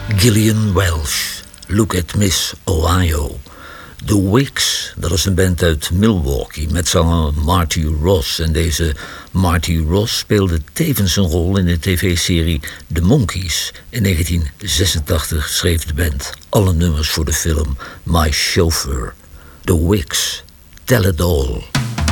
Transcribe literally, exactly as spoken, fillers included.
Gillian Welch, Look at Miss Ohio. The Wigs, dat is een band uit Milwaukee met zanger Marty Ross. En deze Marty Ross speelde tevens een rol in de tv-serie The Monkees. In negentien zesentachtig schreef de band alle nummers voor de film My Chauffeur. The Wigs, Tell It All.